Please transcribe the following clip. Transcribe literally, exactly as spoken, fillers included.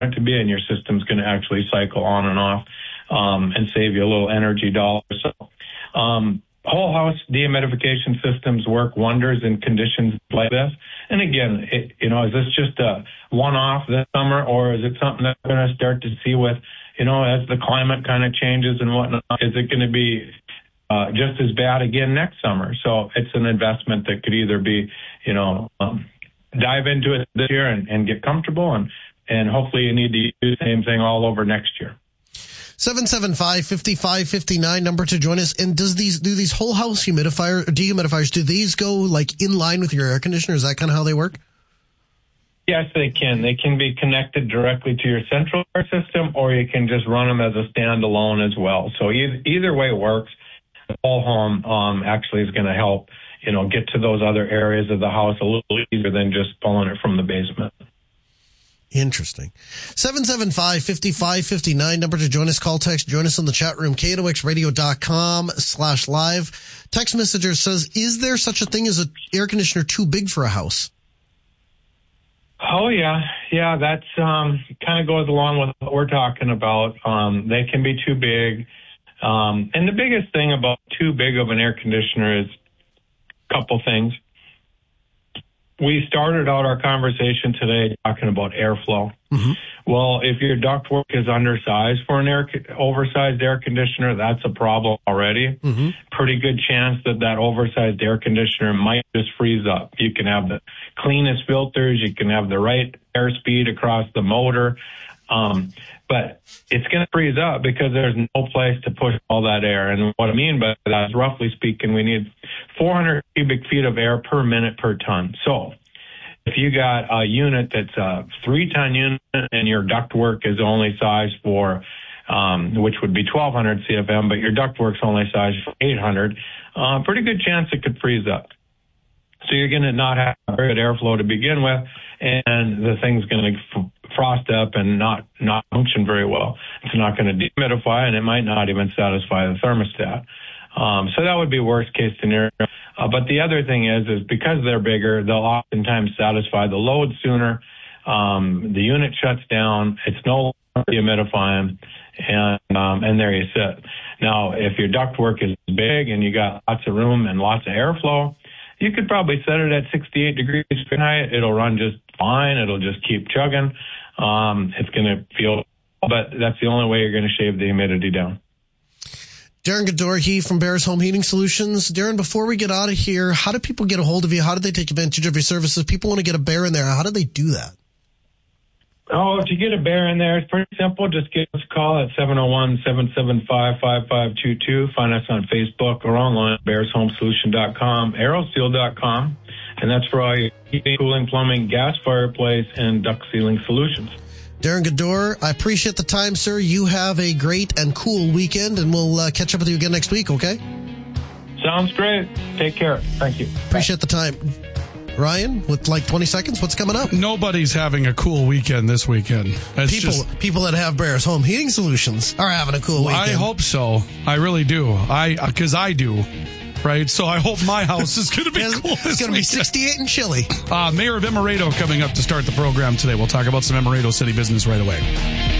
it to be, and your system's going to actually cycle on and off um, and save you a little energy dollars. So, um, whole house dehumidification systems work wonders in conditions like this. And again, it, you know, is this just a one-off this summer, or is it something that we're going to start to see with, you know, as the climate kind of changes and whatnot? Is it going to be uh, just as bad again next summer? So it's an investment that could either be, you know, um, dive into it this year and, and get comfortable, and, and hopefully you need to do the same thing all over next year. seven seven five, five five five nine number to join us. And does these do these whole house humidifier dehumidifiers, do these go like in line with your air conditioner? Is that kind of how they work? Yes, they can. They can be connected directly to your central air system, or you can just run them as a standalone as well. So either, either way works. The whole home um, actually is going to help, you know, get to those other areas of the house a little easier than just pulling it from the basement. Interesting. seven seven five, five five five nine number to join us. Call, text, join us in the chat room, K N O X radio dot com slash live. Text messenger says, is there such a thing as an air conditioner too big for a house? Oh, yeah. Yeah, that's um, kind of goes along with what we're talking about. Um, they can be too big. Um, and the biggest thing about too big of an air conditioner is a couple things. We started out our conversation today talking about airflow. Mm-hmm. Well, if your ductwork is undersized for an air, oversized air conditioner, that's a problem already. Mm-hmm. Pretty good chance that that oversized air conditioner might just freeze up. You can have the cleanest filters, you can have the right airspeed across the motor, um, but it's going to freeze up because there's no place to push all that air. And what I mean by that is, roughly speaking, we need four hundred cubic feet of air per minute per ton. So if you got a unit that's a three-ton unit and your ductwork is only sized for, um, which would be twelve hundred C F M, but your ductwork's only sized for eight hundred, uh, pretty good chance it could freeze up. So you're going to not have very good airflow to begin with, and the thing's going to f- frost up and not, not function very well. It's not going to dehumidify, and it might not even satisfy the thermostat. Um, so that would be worst case scenario. Uh, but the other thing is, is because they're bigger, they'll oftentimes satisfy the load sooner. Um, the unit shuts down. It's no longer dehumidifying, and um, and there you sit. Now, if your ductwork is big and you got lots of room and lots of airflow, you could probably set it at sixty-eight degrees Fahrenheit. It'll run just fine. It'll just keep chugging. Um, it's going to feel, but that's the only way you're going to shave the humidity down. Darren Gadorhi from Bears Home Heating Solutions. Darren, before we get out of here, how do people get a hold of you? How do they take advantage of your services? People want to get a bear in there. How do they do that? Oh, to get a bear in there, it's pretty simple. Just give us a call at seven oh one, seven seven five, five five two two. Find us on Facebook or online, bears home solution dot com, aeroseal dot com. And that's for all your heating, cooling, plumbing, gas, fireplace, and duct sealing solutions. Darren Gador, I appreciate the time, sir. You have a great and cool weekend, and we'll uh, catch up with you again next week, okay? Sounds great. Take care. Thank you. Appreciate the time. Ryan, with like twenty seconds, what's coming up? Nobody's having a cool weekend this weekend. It's people just, people that have Bears Home Heating Solutions are having a cool weekend. I hope so. I really do. I Because I do. Right, so I hope my house is going to be cool this It's going to be weekend. sixty-eight and chilly. Uh, Mayor of Emerado coming up to start the program today. We'll talk about some Emerado city business right away.